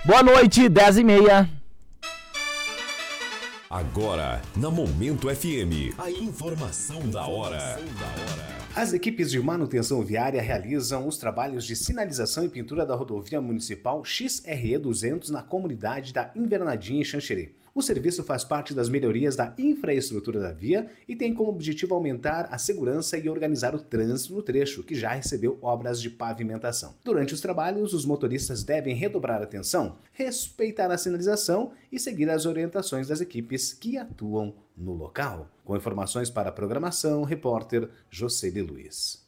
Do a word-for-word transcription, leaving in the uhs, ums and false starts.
Boa noite, dez e meia. Agora, na Momento F M, a informação da hora. As equipes de manutenção viária realizam os trabalhos de sinalização e pintura da rodovia municipal X R E duzentos na comunidade da Invernadinha em Xanxerê. O serviço faz parte das melhorias da infraestrutura da via e tem como objetivo aumentar a segurança e organizar o trânsito no trecho, que já recebeu obras de pavimentação. Durante os trabalhos, os motoristas devem redobrar atenção, respeitar a sinalização e seguir as orientações das equipes que atuam no local. Com informações para a programação, repórter José de Luiz.